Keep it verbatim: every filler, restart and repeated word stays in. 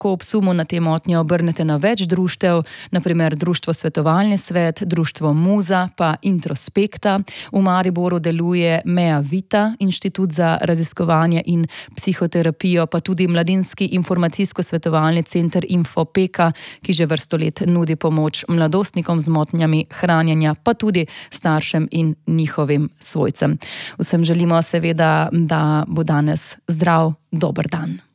lahko ob sumu na te motnje obrnete na več društev, naprimer Društvo Svetovalni svet, Društvo Muza pa Introspekta. V Mariboru deluje Mea Vita, Inštitut za raziskovanje in psihoterapijo, pa tudi Mladinski informacijsko-svetovalni center Infopeka, ki že vrsto let nudi pomoč mladostnikom z motnjami hranjenja, pa tudi staršem in njihovim svojcem. Vsem želimo seveda, da bo danes zdrav, dober dan.